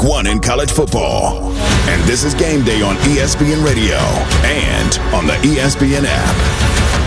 Week 1 in college football. And this is Game Day on ESPN Radio and on the ESPN app.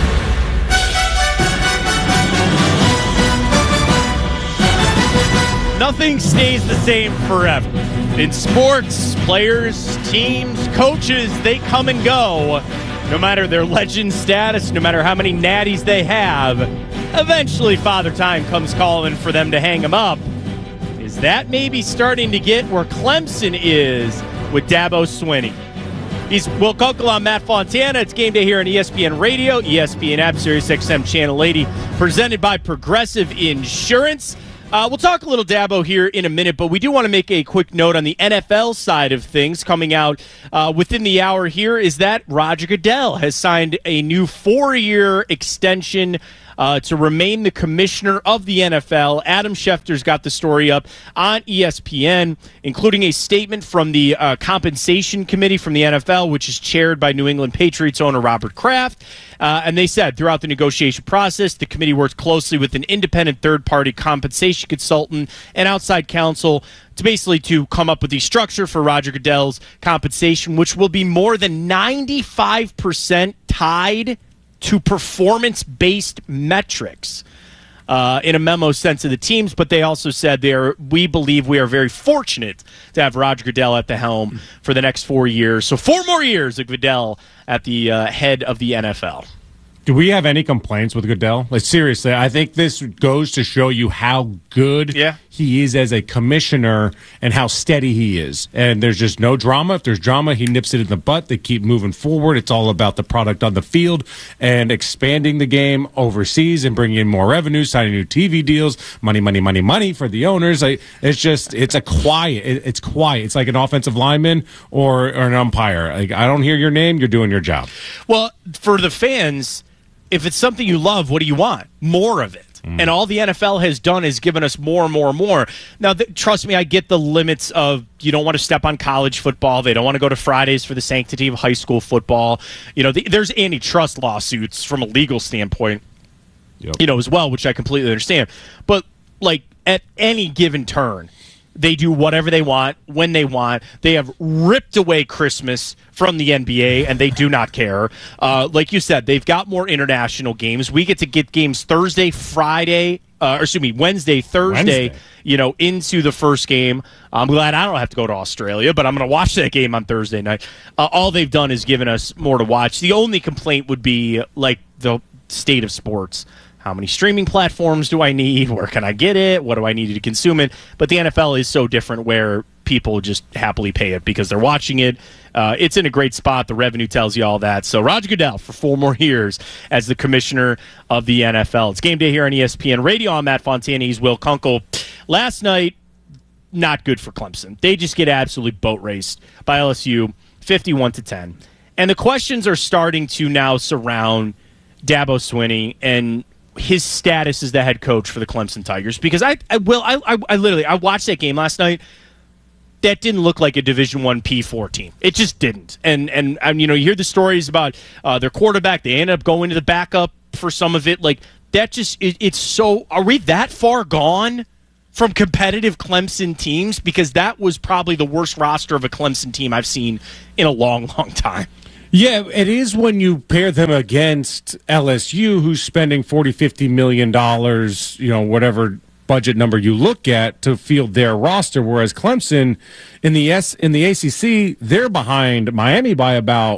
Nothing stays the same forever. In sports, players, teams, coaches, they come and go. No matter their legend status, no matter how many natties they have, eventually Father Time comes calling for them to hang them up. Is that maybe starting to get where Clemson is with Dabo Swinney? He's Will Kunkel. I'm Matt Fontana. It's Game Day here on ESPN Radio, ESPN app, Sirius XM Channel 80, presented by Progressive Insurance. We'll talk a little Dabo here in a minute, but we do want to make a quick note on the NFL side of things coming out within the hour here is that Roger Goodell has signed a new 4-year extension to remain the commissioner of the NFL. Adam Schefter's got the story up on ESPN, including a statement from the compensation committee from the NFL, which is chaired by New England Patriots owner Robert Kraft. And they said throughout the negotiation process, the committee worked closely with an independent third-party compensation consultant and outside counsel to come up with the structure for Roger Goodell's compensation, which will be more than 95% tied to performance-based metrics in a memo sent to the teams, but they also said we believe we are very fortunate to have Roger Goodell at the helm for the next 4 years. So 4 more years of Goodell at the head of the NFL. Do we have any complaints with Goodell? Like, seriously, I think this goes to show you how good he is as a commissioner and how steady he is. And there's just no drama. If there's drama, he nips it in the butt. They keep moving forward. It's all about the product on the field and expanding the game overseas and bringing in more revenue, signing new TV deals, money for the owners. It's quiet. It's like an offensive lineman or an umpire. Like, I don't hear your name. You're doing your job. Well, for the fans, if it's something you love, what do you want? More of it. And all the NFL has done is given us more and more and more. Now, trust me, I get the limits of you don't want to step on college football. They don't want to go to Fridays for the sanctity of high school football. There's antitrust lawsuits from a legal standpoint, as well, which I completely understand. But, like, at any given turn, they do whatever they want, when they want. They have ripped away Christmas from the NBA, and they do not care. Like you said, they've got more international games. We get to get games Wednesday, Thursday, into the first game. I'm glad I don't have to go to Australia, but I'm going to watch that game on Thursday night. All they've done is given us more to watch. The only complaint would be, like, the state of sports. How many streaming platforms do I need? Where can I get it? What do I need to consume it? But the NFL is so different where people just happily pay it because they're watching it. It's in a great spot. The revenue tells you all that. So Roger Goodell for 4 more years as the commissioner of the NFL. It's Game Day here on ESPN Radio. I'm Matt Fontana. He's Will Kunkel. Last night, not good for Clemson. They just get absolutely boat raced by LSU, 51-10. And the questions are starting to now surround Dabo Swinney and his status as the head coach for the Clemson Tigers, because I watched that game last night. That didn't look like a Division I P4 team. It just didn't. And you hear the stories about their quarterback. They ended up going to the backup for some of it. Like, that just it's so. Are we that far gone from competitive Clemson teams? Because that was probably the worst roster of a Clemson team I've seen in a long, long time. Yeah, it is when you pair them against LSU, who's spending $40-50 million, whatever budget number you look at to field their roster, whereas Clemson in the ACC, they're behind Miami by about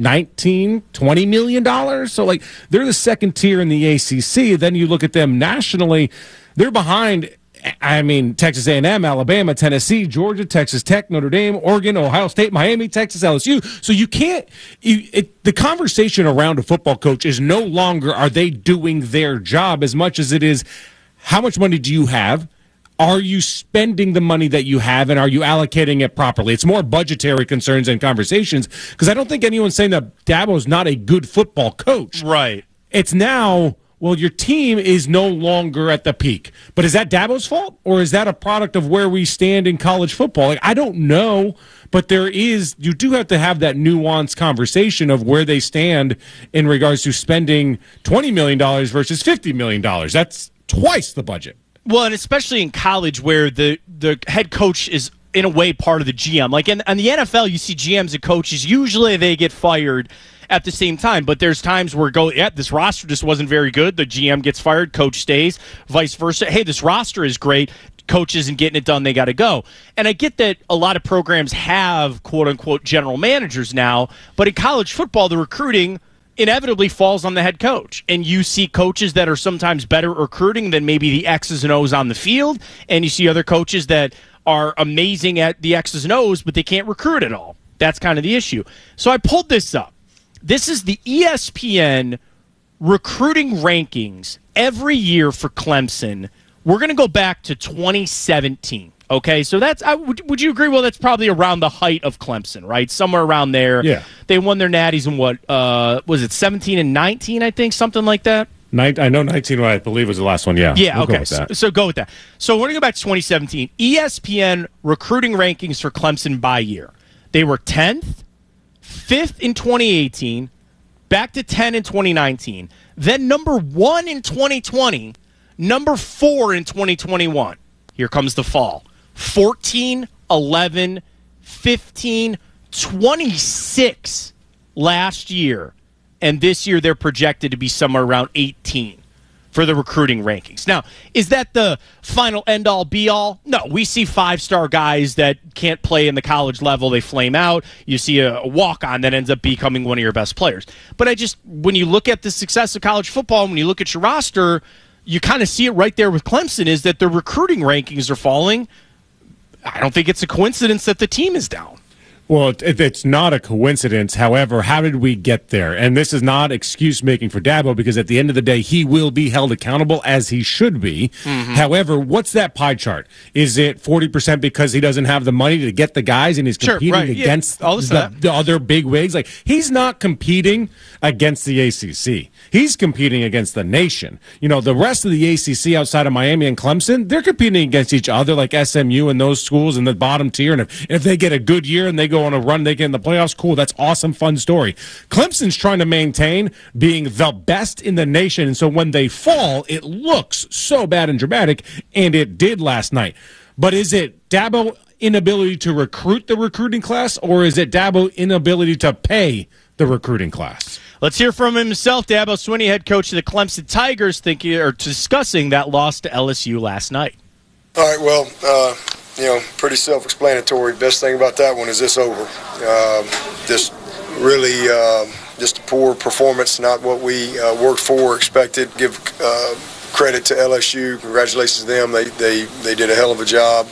$19-20 million. So, like, they're the second tier in the ACC. Then you look at them nationally, they're behind Texas A&M, Alabama, Tennessee, Georgia, Texas Tech, Notre Dame, Oregon, Ohio State, Miami, Texas, LSU. So you can't the conversation around a football coach is no longer are they doing their job as much as it is how much money do you have? Are you spending the money that you have, and are you allocating it properly? It's more budgetary concerns and conversations, because I don't think anyone's saying that Dabo's not a good football coach. Right. It's now, well, your team is no longer at the peak. But is that Dabo's fault, or is that a product of where we stand in college football? Like, I don't know, but you do have to have that nuanced conversation of where they stand in regards to spending $20 million versus $50 million. That's twice the budget. Well, and especially in college where the head coach is in a way, part of the GM. Like in the NFL, you see GMs and coaches, usually they get fired at the same time, but there's times where this roster just wasn't very good. The GM gets fired, coach stays, vice versa. Hey, this roster is great. Coach isn't getting it done. They got to go. And I get that a lot of programs have quote unquote general managers now, but in college football, the recruiting inevitably falls on the head coach. And you see coaches that are sometimes better at recruiting than maybe the X's and O's on the field. And you see other coaches that are amazing at the X's and O's, but they can't recruit at all. That's kind of the issue. So I pulled this up. This is the ESPN recruiting rankings every year for Clemson. We're going to go back to 2017. Okay, so that's would you agree? Well, that's probably around the height of Clemson, right? Somewhere around there. Yeah. They won their natties in what was it 17 and 19? I think something like that. I know 19, I believe, was the last one. Yeah. Yeah. We'll okay. So go with that. So we're going to go back to 2017. ESPN recruiting rankings for Clemson by year. They were 10th, 5th in 2018, back to 10 in 2019, then number 1 in 2020, number 4 in 2021. Here comes the fall. 14, 11, 15, 26 last year. And this year they're projected to be somewhere around 18 for the recruiting rankings. Now, is that the final end-all, be-all? No, we see five-star guys that can't play in the college level. They flame out. You see a walk-on that ends up becoming one of your best players. But when you look at the success of college football, and when you look at your roster, you kind of see it right there with Clemson, is that the recruiting rankings are falling. I don't think it's a coincidence that the team is down. Well, it's not a coincidence. However, how did we get there? And this is not excuse making for Dabo, because at the end of the day, he will be held accountable as he should be. Mm-hmm. However, what's that pie chart? Is it 40% because he doesn't have the money to get the guys and he's competing against the other big wigs? Like, he's not competing against the ACC. He's competing against the nation. You know, the rest of the ACC outside of Miami and Clemson, they're competing against each other, like SMU and those schools in the bottom tier. And if they get a good year and they go on a run, they get in the playoffs, cool, that's awesome, fun story. Clemson's trying to maintain being the best in the nation, and so when they fall, it looks so bad and dramatic, and it did last night. But is it Dabo inability to recruit the recruiting class, or is it Dabo inability to pay the recruiting class? Let's hear from himself. Dabo Swinney, head coach of the Clemson Tigers, discussing that loss to LSU last night. All right, well, pretty self-explanatory. Best thing about that one is it's over. Just really just a poor performance, not what we worked for, expected. Give credit to LSU. Congratulations to them. They did a hell of a job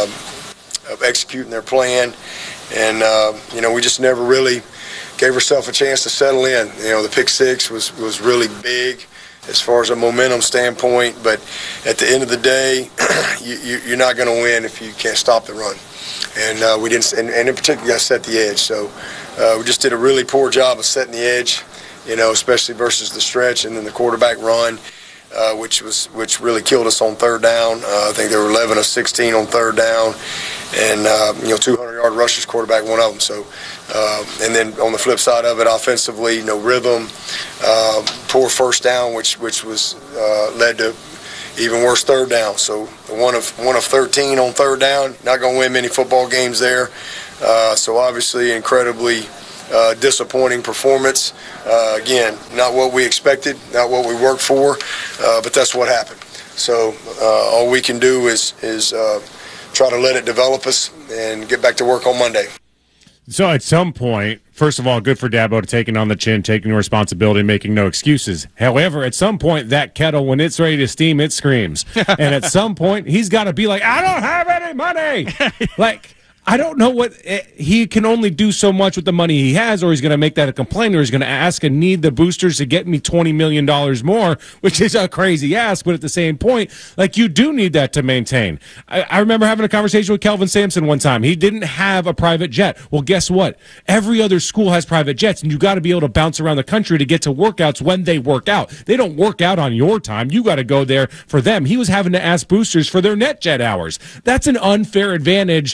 of executing their plan. And, we just never really gave ourselves a chance to settle in. The pick six was really big as far as a momentum standpoint, but at the end of the day, you're not going to win if you can't stop the run. And we didn't, and in particular, got to set the edge. So we just did a really poor job of setting the edge, especially versus the stretch and then the quarterback run, which really killed us on third down. I think they were 11 of 16 on third down, and 200-yard rushers, quarterback one of them. So, and then on the flip side of it, offensively, no rhythm, poor first down, which was led to even worse third down. So one of 13 on third down, not going to win many football games there. So obviously, incredibly disappointing performance. Again, not what we expected, not what we worked for, but that's what happened. So all we can do is try to let it develop us and get back to work on Monday. So at some point, first of all, good for Dabo to taking on the chin, taking responsibility, making no excuses. However, at some point, that kettle, when it's ready to steam, it screams. And at some point, he's got to be like, I don't have any money. Like, I don't know what he can only do so much with the money he has, or he's going to make that a complaint, or he's going to ask and need the boosters to get me $20 million more, which is a crazy ask. But at the same point, like, you do need that to maintain. I remember having a conversation with Kelvin Sampson one time. He didn't have a private jet. Well, guess what? Every other school has private jets, and you got to be able to bounce around the country to get to workouts when they work out. They don't work out on your time. You got to go there for them. He was having to ask boosters for their NetJet hours. That's an unfair advantage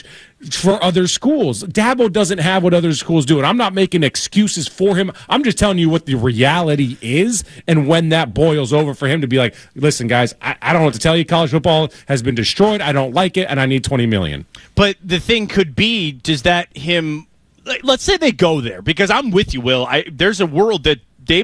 for other schools. Dabo doesn't have what other schools do, and I'm not making excuses for him. I'm just telling you what the reality is, and when that boils over for him to be like, listen, guys, I don't know what to tell you. College football has been destroyed. I don't like it, and I need $20 million. But the thing could be, does that him – let's say they go there, because I'm with you, Will. There's a world that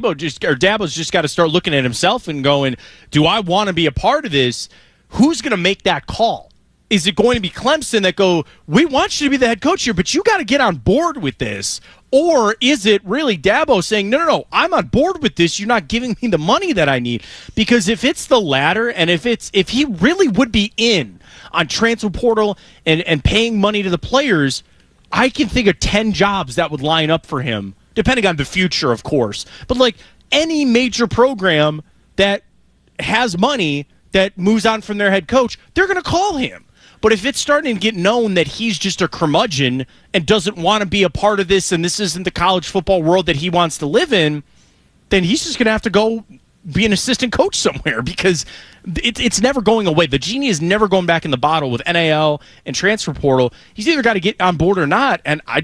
Dabo's just got to start looking at himself and going, do I want to be a part of this? Who's going to make that call? Is it going to be Clemson that go, we want you to be the head coach here, but you got to get on board with this? Or is it really Dabo saying, no, I'm on board with this. You're not giving me the money that I need? Because if it's the latter, and if he really would be in on transfer portal and paying money to the players, I can think of 10 jobs that would line up for him, depending on the future, of course. But like any major program that has money that moves on from their head coach, they're going to call him. But if it's starting to get known that he's just a curmudgeon and doesn't want to be a part of this, and this isn't the college football world that he wants to live in, then he's just going to have to go be an assistant coach somewhere, because it's never going away. The genie is never going back in the bottle with NIL and transfer portal. He's either got to get on board or not, and I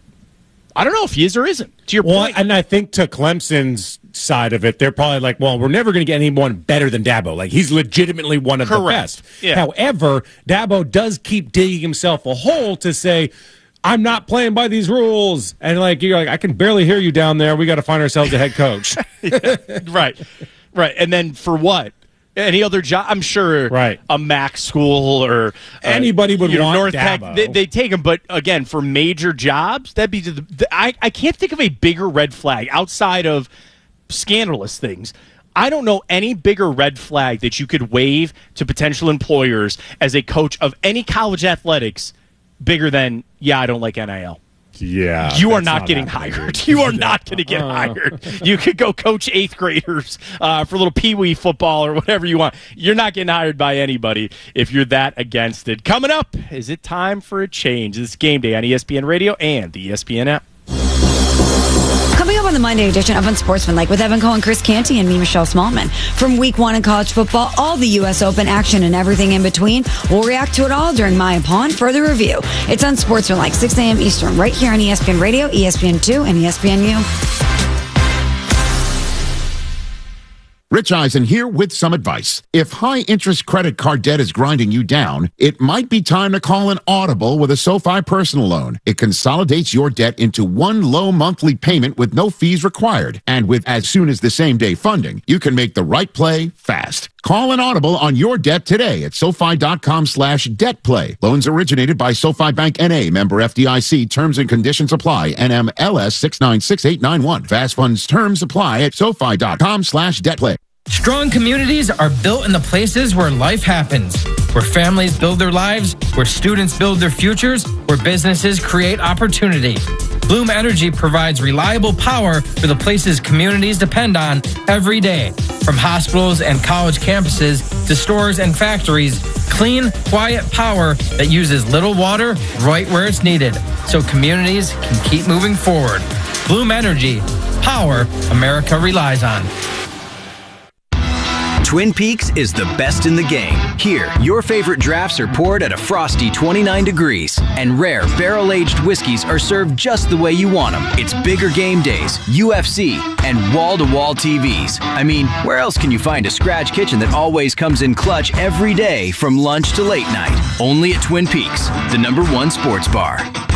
don't know if he is or isn't, to your point. And I think to Clemson's side of it, they're probably like, well, we're never going to get anyone better than Dabo. Like, he's legitimately one of the best. Yeah. However, Dabo does keep digging himself a hole to say, I'm not playing by these rules. And you're like, I can barely hear you down there. We got to find ourselves a head coach. Right. And then for what? Any other job? I'm sure a MAC school or anybody would want North Dabo. Tech. They take him, but again, for major jobs, that'd be I can't think of a bigger red flag outside of scandalous things. I don't know any bigger red flag that you could wave to potential employers as a coach of any college athletics bigger than, I don't like NIL. Yeah, you are not getting hired. You are not going to get hired. You could go coach 8th graders for little peewee football or whatever you want. You're not getting hired by anybody if you're that against it. Coming up, is it time for a change? This is Game Day on ESPN Radio and the ESPN app. Coming up on the Monday edition of Unsportsmanlike with Evan Cohen, Chris Canty, and me, Michelle Smallman. From week 1 in college football, all the U.S. Open action and everything in between. We'll react to it all during my Upon further review. It's Unsportsmanlike, 6 a.m. Eastern, right here on ESPN Radio, ESPN2, and ESPNU. Rich Eisen here with some advice. If high-interest credit card debt is grinding you down, it might be time to call an audible with a SoFi personal loan. It consolidates your debt into one low monthly payment with no fees required. And with as soon as the same-day funding, you can make the right play fast. Call an audible on your debt today at SoFi.com/debtplay. Loans originated by SoFi Bank N.A., member FDIC. Terms and conditions apply. NMLS 696891. Fast funds terms apply at SoFi.com/debtplay. Strong communities are built in the places where life happens, where families build their lives, where students build their futures, where businesses create opportunity. Bloom Energy provides reliable power for the places communities depend on every day. From hospitals and college campuses to stores and factories, clean, quiet power that uses little water right where it's needed, so communities can keep moving forward. Bloom Energy, power America relies on. Twin Peaks is the best in the game. Here, your favorite drafts are poured at a frosty 29 degrees, and rare barrel-aged whiskeys are served just the way you want them. It's bigger game days, UFC, and wall-to-wall TVs. I mean, where else can you find a scratch kitchen that always comes in clutch every day from lunch to late night? Only at Twin Peaks, the #1 sports bar.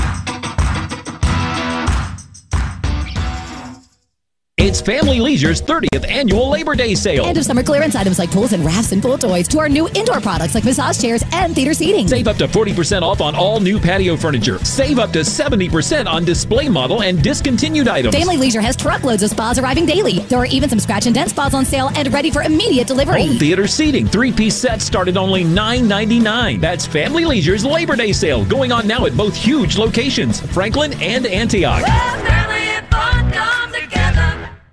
It's Family Leisure's 30th annual Labor Day sale. End of summer clearance items like pools and rafts and pool toys to our new indoor products like massage chairs and theater seating. Save up to 40% off on all new patio furniture. Save up to 70% on display model and discontinued items. Family Leisure has truckloads of spas arriving daily. There are even some scratch and dent spas on sale and ready for immediate delivery. Home theater seating. 3-piece sets start at only $9.99. That's Family Leisure's Labor Day sale going on now at both huge locations, Franklin and Antioch.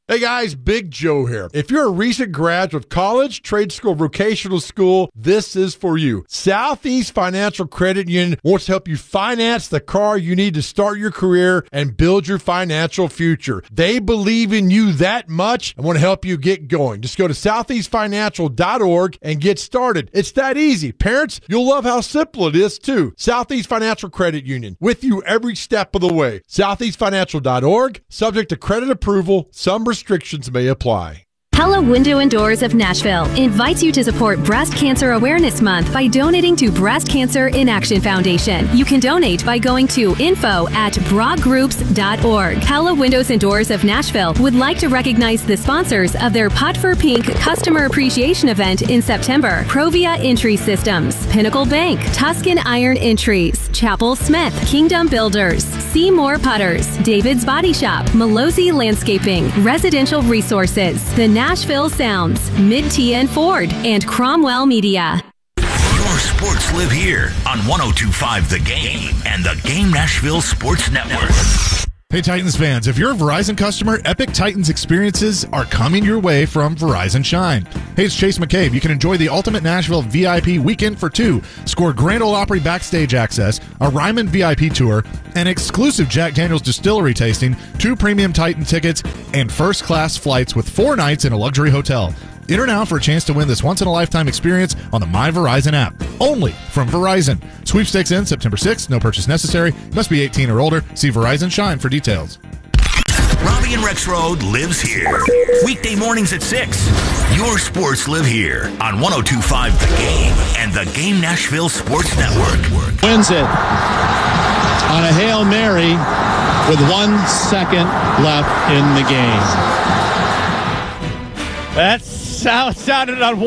Hey guys, Big Joe here. If you're a recent graduate of college, trade school, vocational school, this is for you. Southeast Financial Credit Union wants to help you finance the car you need to start your career and build your financial future. They believe in you that much and want to help you get going. Just go to southeastfinancial.org and get started. It's that easy. Parents, you'll love how simple it is too. Southeast Financial Credit Union, with you every step of the way. Southeastfinancial.org, subject to credit approval. Some restrictions may apply. Pella Window and Doors of Nashville invites you to support Breast Cancer Awareness Month by donating to Breast Cancer in Action Foundation. You can donate by going to info@bragroups.org. Pella Windows and Doors of Nashville would like to recognize the sponsors of their Pot for Pink Customer Appreciation Event in September: Provia Entry Systems, Pinnacle Bank, Tuscan Iron Entries, Chapel Smith, Kingdom Builders, Seymour Putters, David's Body Shop, Malozzi Landscaping, Residential Resources, the Nashville Sounds, Mid-T and Ford, and Cromwell Media. Your sports live here on 102.5 The Game and the Game Nashville Sports Network. Hey Titans fans, if you're a Verizon customer, Epic Titans experiences are coming your way from Verizon Shine. Hey, it's Chase McCabe. You can enjoy the Ultimate Nashville VIP Weekend for two. Score Grand Ole Opry backstage access, a Ryman VIP tour, an exclusive Jack Daniels distillery tasting, 2 premium Titan tickets, and first-class flights with 4 nights in a luxury hotel. Enter now for a chance to win this once-in-a-lifetime experience on the My Verizon app. Only from Verizon. Sweepstakes ends September 6th. No purchase necessary. Must be 18 or older. See Verizon Shine for details. Robbie and Rex Road lives here. Weekday mornings at 6. Your sports live here on 102.5 The Game and the Game Nashville Sports Network. Wins it on a Hail Mary with 1 second left in the game. That's how it sounded on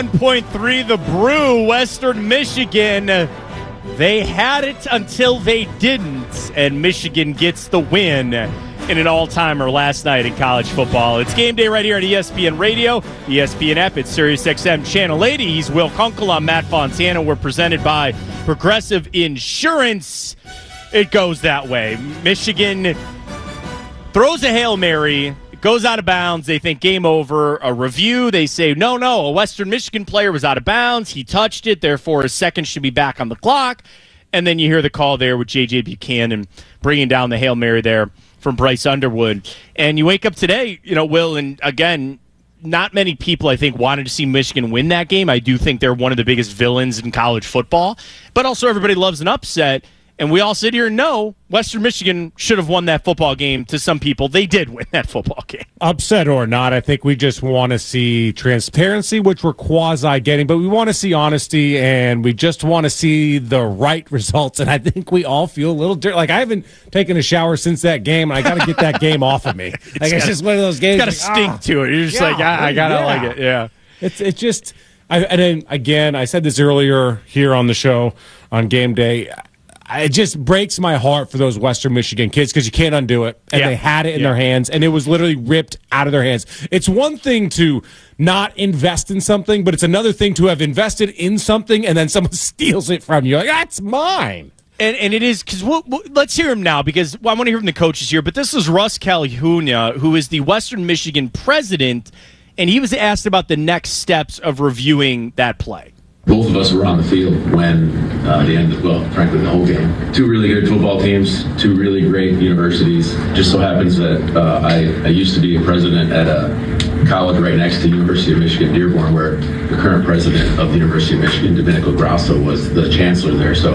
101.3 The Brew, Western Michigan. They had it until they didn't, and Michigan gets the win in an all-timer last night in college football. It's game day right here on ESPN Radio, ESPN app. It's SiriusXM Channel 80. He's Will Kunkel. I'm Matt Fontana. We're presented by Progressive Insurance. It goes that way. Michigan throws a Hail Mary, goes out of bounds. They think game over. A review, they say, no, a Western Michigan player was out of bounds. He touched it, therefore his second should be back on the clock. And then you hear the call there with J.J. Buchanan bringing down the Hail Mary there from Bryce Underwood. And you wake up today, Will, and again, not many people, I think, wanted to see Michigan win that game. I do think they're one of the biggest villains in college football. But also everybody loves an upset. And we all sit here and know Western Michigan should have won that football game. To some people, they did win that football game. Upset or not, I think we just want to see transparency, which we're quasi-getting, but we want to see honesty, and we just want to see the right results. And I think we all feel a little dirty. Like, I haven't taken a shower since that game, and I got to get that game off of me. It's just one of those games. It's got a stink to it. You're just I got to like it. Yeah. It's just, and then, again, I said this earlier here on the show on game day. It just breaks my heart for those Western Michigan kids because you can't undo it. And they had it in their hands, and it was literally ripped out of their hands. It's one thing to not invest in something, but it's another thing to have invested in something and then someone steals it from you. Like, that's mine. And it is, because let's hear him now, because I want to hear from the coaches here. But this is Russ Calhoun, who is the Western Michigan president, and he was asked about the next steps of reviewing that play. Both of us were on the field when the end of, frankly, the whole game. 2 really good football teams, 2 really great universities. Just so happens that I used to be a president at a college right next to the University of Michigan, Dearborn, where the current president of the University of Michigan, Domenico Grasso, was the chancellor there. So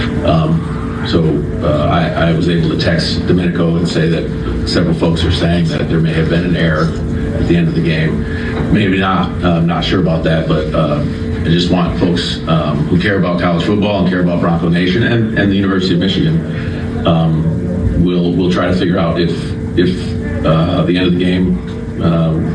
I was able to text Domenico and say that several folks are saying that there may have been an error at the end of the game. Maybe not. I'm not sure about that, but I just want folks who care about college football and care about Bronco Nation and the University of Michigan will try to figure out if the end of the game